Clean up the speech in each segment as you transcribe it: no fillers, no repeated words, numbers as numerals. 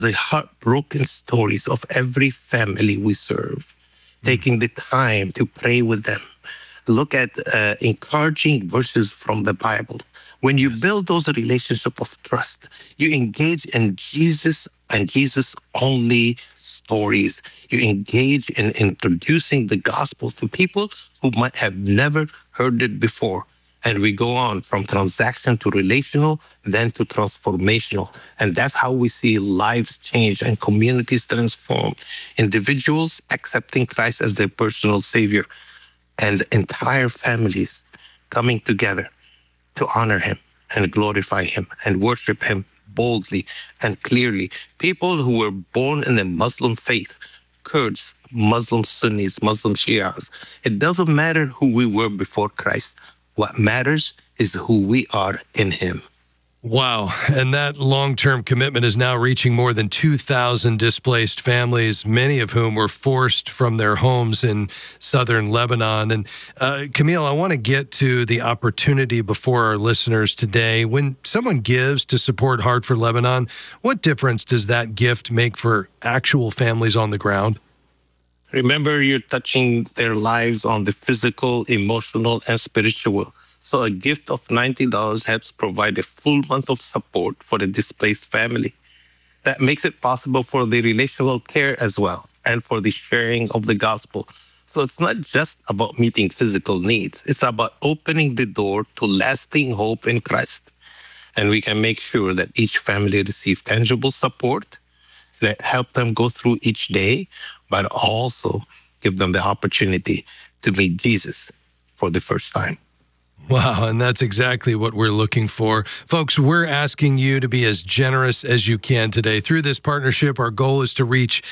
the heartbroken stories of every family we serve, taking the time to pray with them. Look at encouraging verses from the Bible. When you build those relationships of trust, you engage in Jesus and Jesus-only stories. You engage in introducing the gospel to people who might have never heard it before. And we go on from transaction to relational, then to transformational. And that's how we see lives change and communities transform. Individuals accepting Christ as their personal savior, and entire families coming together to honor him and glorify him and worship him boldly and clearly. People who were born in the Muslim faith, Kurds, Muslim Sunnis, Muslim Shias, it doesn't matter who we were before Christ. What matters is who we are in him. Wow. And that long-term commitment is now reaching more than 2,000 displaced families, many of whom were forced from their homes in southern Lebanon. And Camille, I want to get to the opportunity before our listeners today. When someone gives to support Heart for Lebanon, what difference does that gift make for actual families on the ground? Remember, you're touching their lives on the physical, emotional, and spiritual. So a gift of $90 helps provide a full month of support for the displaced family. That makes it possible for the relational care as well, and for the sharing of the gospel. So it's not just about meeting physical needs. It's about opening the door to lasting hope in Christ. And we can make sure that each family receives tangible support that help them go through each day, but also give them the opportunity to meet Jesus for the first time. Wow, and that's exactly what we're looking for. Folks, we're asking you to be as generous as you can today. Through this partnership, our goal is to reach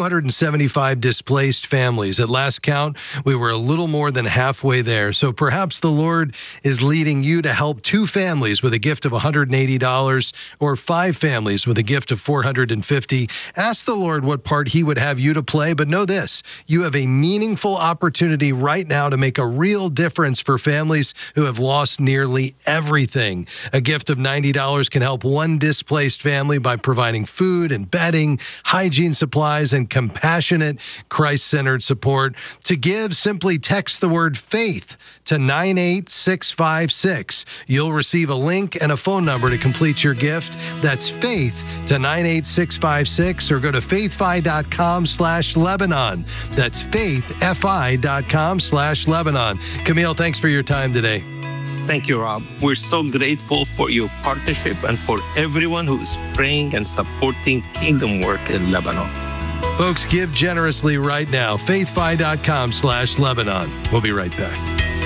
275 displaced families. At last count, we were a little more than halfway there. So perhaps the Lord is leading you to help 2 families with a gift of $180 or 5 families with a gift of $450. Ask the Lord what part he would have you to play, but know this, you have a meaningful opportunity right now to make a real difference for families who have lost nearly everything. A gift of $90 can help one displaced family by providing food and bedding, hygiene supplies, and compassionate, Christ-centered support. To give, simply text the word FAITH to 98656. You'll receive a link and a phone number to complete your gift. That's FAITH to 98656, or go to faithfi.com/Lebanon. That's faithfi.com/Lebanon. Camille, thanks for your time today. Thank you, Rob. We're so grateful for your partnership and for everyone who is praying and supporting kingdom work in Lebanon. Folks, give generously right now. faithfi.com/Lebanon. We'll be right back.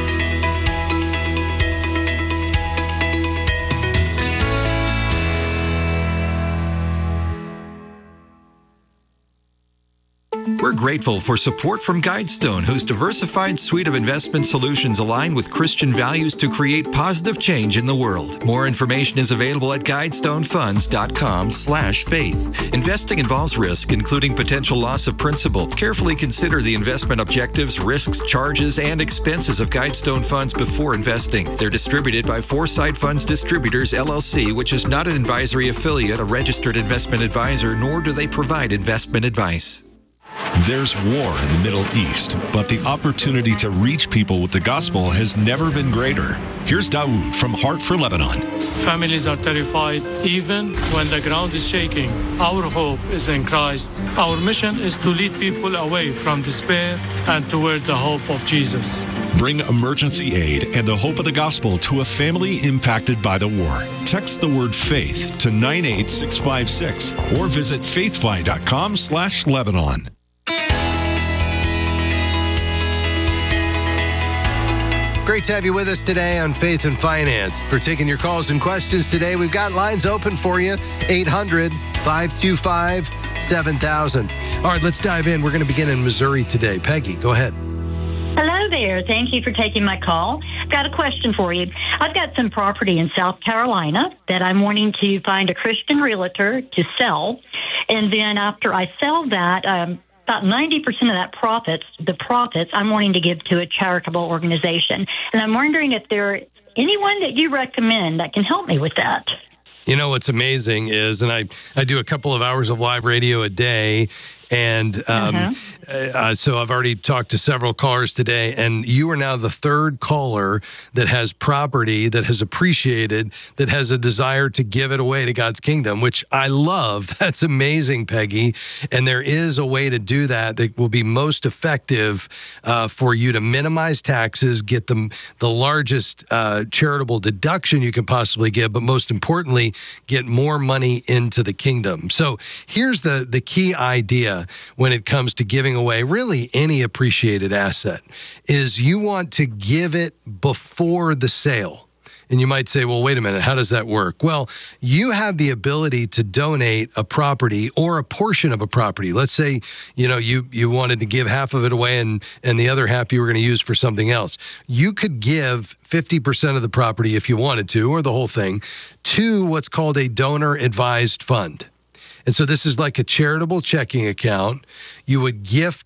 We're grateful for support from Guidestone, whose diversified suite of investment solutions align with Christian values to create positive change in the world. More information is available at guidestonefunds.com/faith. Investing involves risk, including potential loss of principal. Carefully consider the investment objectives, risks, charges, and expenses of Guidestone funds before investing. They're distributed by Foresight Funds Distributors, LLC, which is not an advisory affiliate, a registered investment advisor, nor do they provide investment advice. There's war in the Middle East, but the opportunity to reach people with the gospel has never been greater. Here's Dawood from Heart for Lebanon. Families are terrified even when the ground is shaking. Our hope is in Christ. Our mission is to lead people away from despair and toward the hope of Jesus. Bring emergency aid and the hope of the gospel to a family impacted by the war. Text the word FAITH to 98656 or visit faithfi.com/Lebanon. Great to have you with us today on Faith and Finance. For taking your calls and questions today, we've got lines open for you, 800-525-7000. All right, let's dive in. We're going to begin in Missouri today. Peggy, go ahead. Hello there. Thank you for taking my call. I've got a question for you. I've got some property in South Carolina that I'm wanting to find a Christian realtor to sell. And then after I sell that, about 90% of the profits, I'm wanting to give to a charitable organization. And I'm wondering if there anyone that you recommend that can help me with that. You know, what's amazing is, and I do a couple of hours of live radio a day, and so I've already talked to several callers today, and you are now the third caller that has property that has appreciated, that has a desire to give it away to God's kingdom, which I love. That's amazing, Peggy. And there is a way to do that will be most effective for you to minimize taxes, get the largest charitable deduction you can possibly give, but most importantly, get more money into the kingdom. So here's the key idea when it comes to giving away really any appreciated asset is you want to give it before the sale. And you might say, well, wait a minute, how does that work? Well, you have the ability to donate a property or a portion of a property. Let's say, you wanted to give half of it away and the other half you were going to use for something else. You could give 50% of the property if you wanted to, or the whole thing, to what's called a donor advised fund. And so this is like a charitable checking account. You would give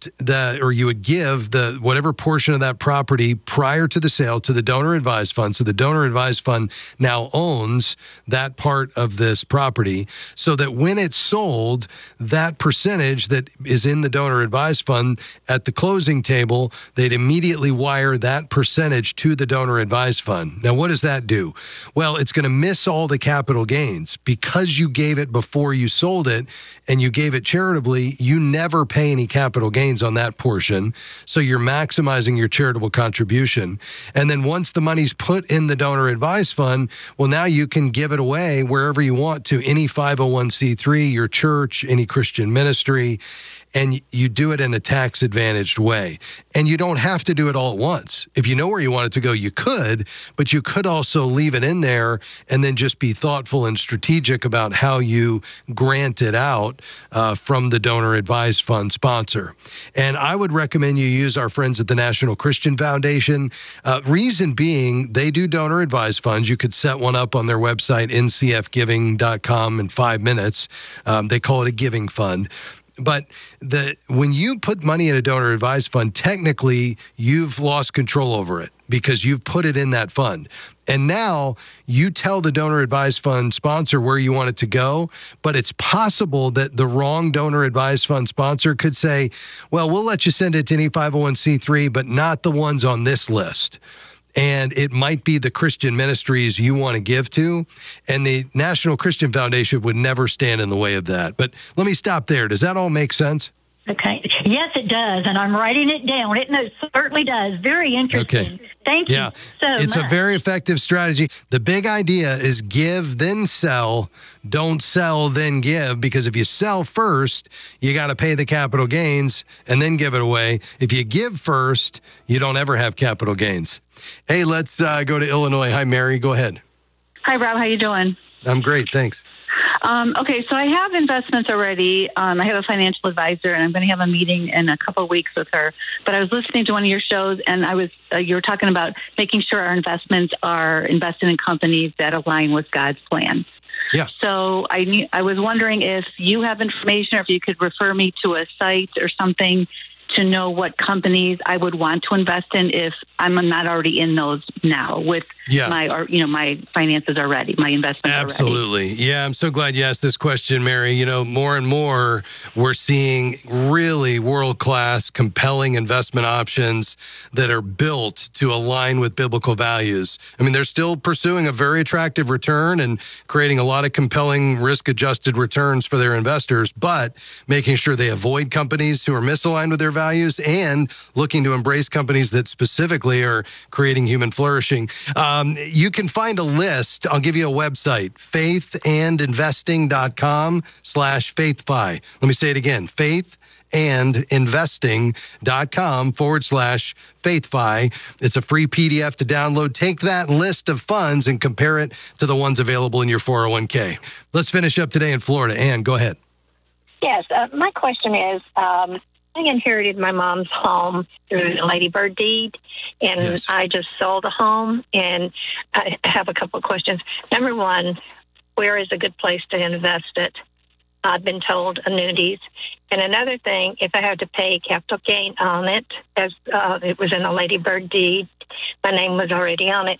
whatever portion of that property prior to the sale to the donor advised fund. So the donor advised fund now owns that part of this property so that when it's sold, that percentage that is in the donor advised fund at the closing table, they'd immediately wire that percentage to the donor advised fund. Now, what does that do? Well, it's going to miss all the capital gains because you gave it before you sold it and you gave it charitably. You never pay any capital gains on that portion. So you're maximizing your charitable contribution. And then once the money's put in the donor advised fund, well, now you can give it away wherever you want to, any 501c3, your church, any Christian ministry. And you do it in a tax-advantaged way. And you don't have to do it all at once. If you know where you want it to go, you could, but you could also leave it in there and then just be thoughtful and strategic about how you grant it out from the donor advised fund sponsor. And I would recommend you use our friends at the National Christian Foundation. Reason being, they do donor advised funds. You could set one up on their website, ncfgiving.com, in 5 minutes. They call it a giving fund. But when you put money in a donor advised fund, technically you've lost control over it because you've put it in that fund. And now you tell the donor advised fund sponsor where you want it to go, but it's possible that the wrong donor advised fund sponsor could say, well, we'll let you send it to any 501c3, but not the ones on this list. And it might be the Christian ministries you want to give to. And the National Christian Foundation would never stand in the way of that. But let me stop there. Does that all make sense? Okay. Yes, it does. And I'm writing it down. It certainly does. Very interesting. Okay. Thank you so much. It's a very effective strategy. The big idea is give, then sell. Don't sell, then give. Because if you sell first, you got to pay the capital gains and then give it away. If you give first, you don't ever have capital gains. Hey, let's go to Illinois. Hi, Mary. Go ahead. Hi, Rob. How you doing? I'm great. Thanks. Okay, so I have investments already. I have a financial advisor, and I'm going to have a meeting in a couple of weeks with her. But I was listening to one of your shows, and you were talking about making sure our investments are invested in companies that align with God's plan. Yeah. So I was wondering if you have information or if you could refer me to a site or something to know what companies I would want to invest in if I'm not already in those now with my finances already, my investments Absolutely. already. Yeah, I'm so glad you asked this question, Mary. More and more we're seeing really world-class, compelling investment options that are built to align with biblical values. I mean, they're still pursuing a very attractive return and creating a lot of compelling risk-adjusted returns for their investors, but making sure they avoid companies who are misaligned with their values and looking to embrace companies that specifically are creating human flourishing. You can find a list. I'll give you a website, faithandinvesting.com/faithfi. Let me say it again, faithandinvesting.com/faithfi. It's a free PDF to download. Take that list of funds and compare it to the ones available in your 401k. Let's finish up today in Florida. Ann, go ahead. Yes, my question is, I inherited my mom's home through a Lady Bird deed, and Yes. I just sold a home, and I have a couple of questions. Number one, where is a good place to invest it? I've been told annuities. And another thing, if I have to pay capital gain on it, as it was in a Lady Bird deed, my name was already on it,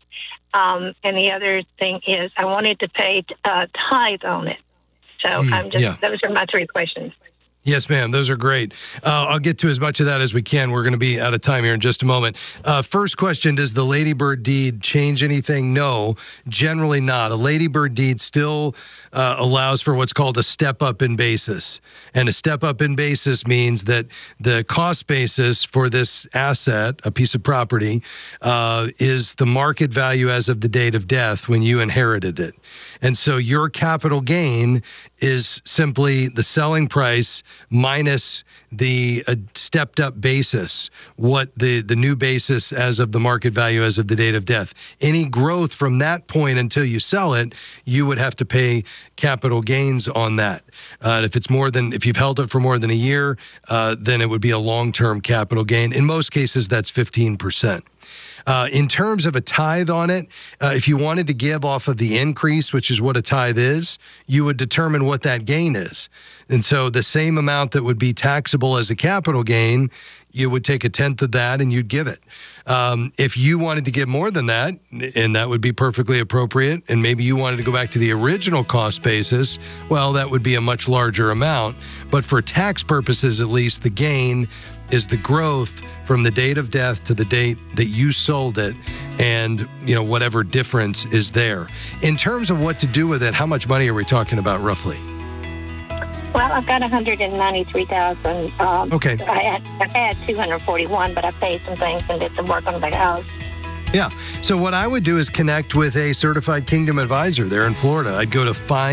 And the other thing is I wanted to pay tithe on it. So those are my 3 questions. Yes, ma'am. Those are great. I'll get to as much of that as we can. We're going to be out of time here in just a moment. First question, does the Ladybird deed change anything? No, generally not. A Ladybird deed still allows for what's called a step-up in basis. And a step-up in basis means that the cost basis for this asset, a piece of property, is the market value as of the date of death when you inherited it. And so your capital gain is simply the selling price minus the stepped up basis, what the new basis as of the market value as of the date of death. Any growth from that point until you sell it, you would have to pay capital gains on that. If you've held it for more than a year, then it would be a long-term capital gain. In most cases, that's 15%. In terms of a tithe on it, if you wanted to give off of the increase, which is what a tithe is, you would determine what that gain is. And so the same amount that would be taxable as a capital gain, you would take 1/10 of that and you'd give it. If you wanted to give more than that, and that would be perfectly appropriate, and maybe you wanted to go back to the original cost basis, well, that would be a much larger amount. But for tax purposes, at least, the gain is the growth from the date of death to the date that you sold it, and whatever difference is there. In terms of what to do with it, how much money are we talking about roughly? Well, I've got $193,000. Okay. I had $241, but I paid some things and did some work on the house. Yeah. So what I would do is connect with a certified Kingdom advisor there in Florida. I'd go to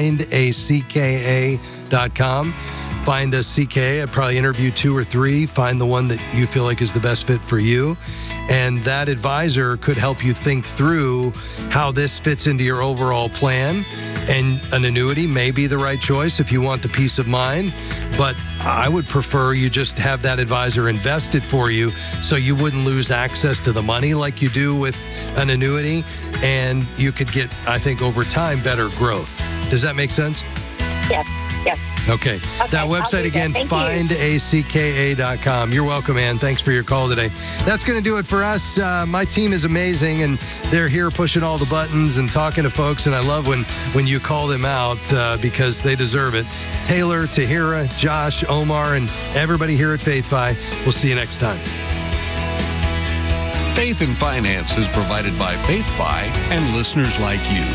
findacka.com. Find a CKA. I'd probably interview 2 or 3. Find the one that you feel like is the best fit for you. And that advisor could help you think through how this fits into your overall plan. And an annuity may be the right choice if you want the peace of mind. But I would prefer you just have that advisor invested for you so you wouldn't lose access to the money like you do with an annuity. And you could get, I think, over time, better growth. Does that make sense? Yes. Yes. Okay. That website again, findacka.com. You're welcome, Ann. Thanks for your call today. That's going to do it for us. My team is amazing, and they're here pushing all the buttons and talking to folks, and I love when you call them out because they deserve it. Taylor, Tahira, Josh, Omar, and everybody here at FaithFi. We'll see you next time. Faith and Finance is provided by FaithFi and listeners like you.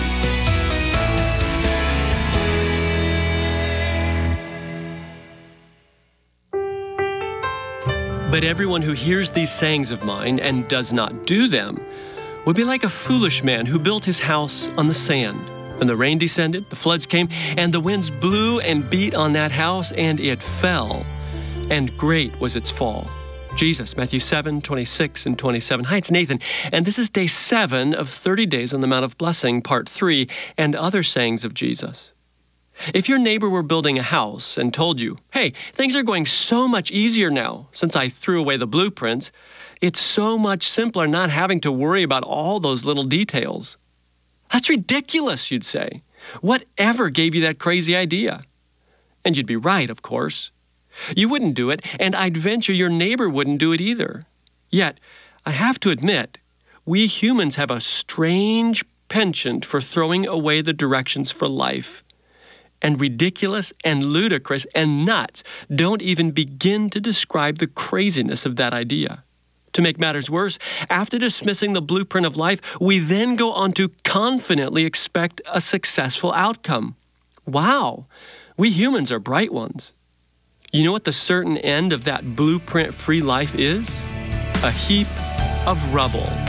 But everyone who hears these sayings of mine and does not do them would be like a foolish man who built his house on the sand. And the rain descended, the floods came, and the winds blew and beat on that house, and it fell. And great was its fall. Jesus, Matthew 7:26 and 27. Hi, it's Nathan, and this is day 7 of 30 Days on the Mount of Blessing, part 3, and other sayings of Jesus. If your neighbor were building a house and told you, hey, things are going so much easier now since I threw away the blueprints, it's so much simpler not having to worry about all those little details. That's ridiculous, you'd say. Whatever gave you that crazy idea? And you'd be right, of course. You wouldn't do it, and I'd venture your neighbor wouldn't do it either. Yet, I have to admit, we humans have a strange penchant for throwing away the directions for life. And ridiculous and ludicrous and nuts don't even begin to describe the craziness of that idea. To make matters worse, after dismissing the blueprint of life, we then go on to confidently expect a successful outcome. Wow, we humans are bright ones. You know what the certain end of that blueprint-free life is? A heap of rubble.